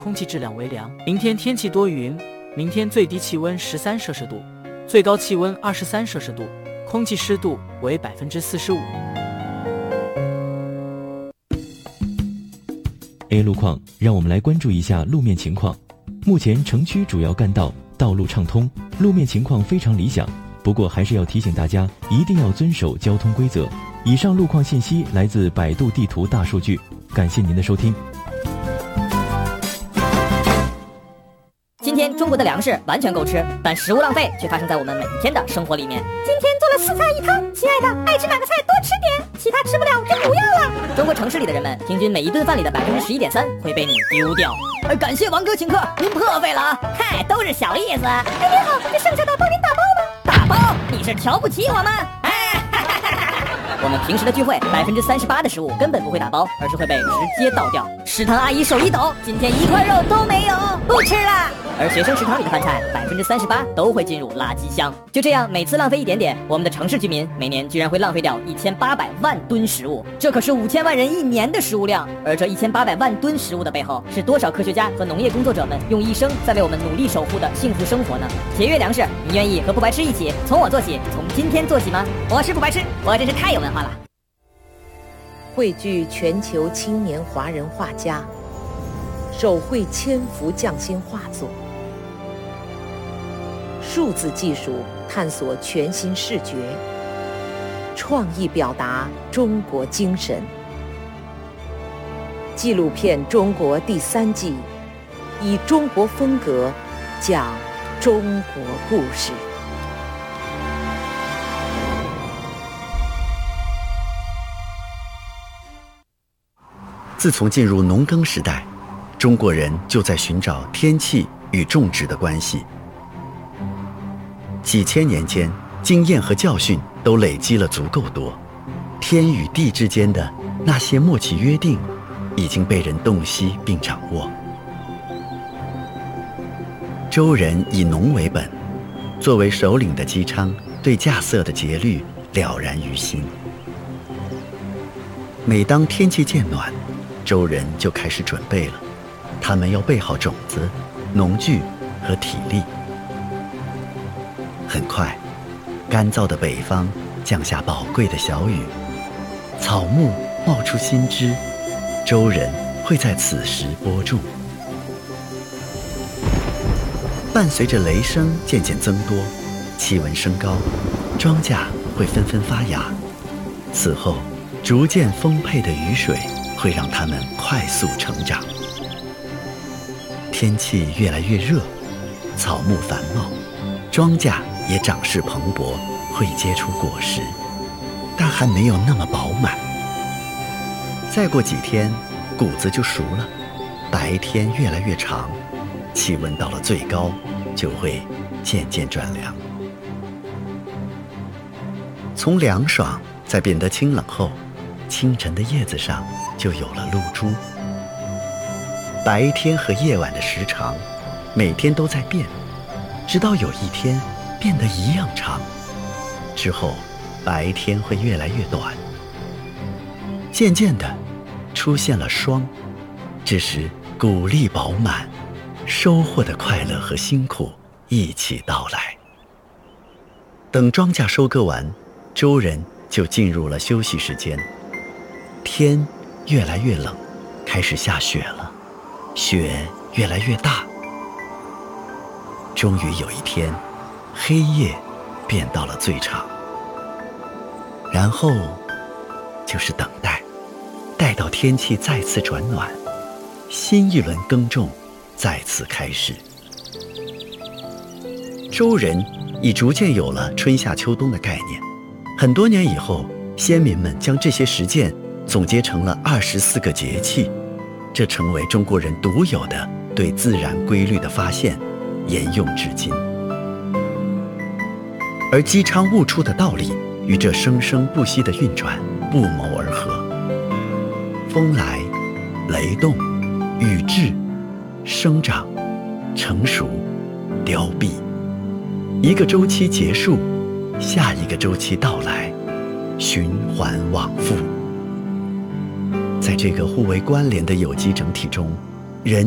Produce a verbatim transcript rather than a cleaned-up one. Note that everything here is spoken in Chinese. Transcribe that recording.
空气质量为良。明天天气多云，明天最低气温十三摄氏度，最高气温二十三摄氏度，空气湿度为百分之四十五。 A 路况，让我们来关注一下路面情况。目前城区主要干道道路畅通，路面情况非常理想。不过还是要提醒大家，一定要遵守交通规则。以上路况信息来自百度地图大数据，感谢您的收听。 今天中国的粮食完全够吃，但食物浪费却发生在我们每一天的生活里面。 今天做了四菜一汤，亲爱的，爱吃哪个菜多吃点，其他吃不了就不要了。 中国城市里的人们，平均每一顿饭里的百分之十一点三会被你丢掉。呃，感谢王哥请客，您破费了啊！嗨，都是小意思。 哎，您好，这剩下的帮您打包吗？ 打包？你是瞧不起我们？哎，我们平时的聚会，百分之三十八的食物根本不会打包，而是会被直接倒掉。食堂阿姨手一抖，今天一块肉都没有，不吃了。而学生食堂里的饭菜，百分之三十八都会进入垃圾箱。就这样，每次浪费一点点，我们的城市居民每年居然会浪费掉一千八百万吨食物，这可是五千万人一年的食物量。而这一千八百万吨食物的背后，是多少科学家和农业工作者们用一生在为我们努力守护的幸福生活呢？节约粮食，你愿意和不白痴一起从我做起，从今天做起吗？我是不白痴，我真是太有文化了。 汇聚全球青年华人画家，手绘千幅匠心画作。数字技术探索全新视觉，创意表达中国精神。纪录片《中国》第三季，以中国风格讲中国故事。 自从进入农耕时代，中国人就在寻找天气与种植的关系。几千年间，经验和教训都累积了足够多，天与地之间的那些默契约定，已经被人洞悉并掌握。周人以农为本，作为首领的姬昌对稼穑的节律了然于心。每当天气渐暖，周人就开始准备了，他们要备好种子、农具和体力。很快，干燥的北方降下宝贵的小雨，草木冒出新枝，周人会在此时播种。伴随着雷声渐渐增多，气温升高，庄稼会纷纷发芽。此后，逐渐丰沛的雨水会让它们快速成长。天气越来越热，草木繁茂，庄稼也长势蓬勃，会结出果实，但还没有那么饱满。再过几天，谷子就熟了，白天越来越长，气温到了最高，就会渐渐转凉。从凉爽再变得清冷后，清晨的叶子上就有了露珠。白天和夜晚的时长每天都在变，直到有一天变得一样长，之后白天会越来越短。渐渐的出现了霜，这时谷粒饱满，收获的快乐和辛苦一起到来。等庄稼收割完，周人就进入了休息时间。天越来越冷，开始下雪了，雪越来越大。终于有一天，黑夜变到了最长，然后就是等待，待到天气再次转暖，新一轮耕种再次开始。周人已逐渐有了春夏秋冬的概念。很多年以后，先民们将这些实践总结成了二十四个节气，这成为中国人独有的对自然规律的发现，沿用至今。而姬昌悟出的道理与这生生不息的运转不谋而合。风来，雷动，雨至，生长，成熟，凋敝。一个周期结束，下一个周期到来，循环往复。在这个互为关联的有机整体中，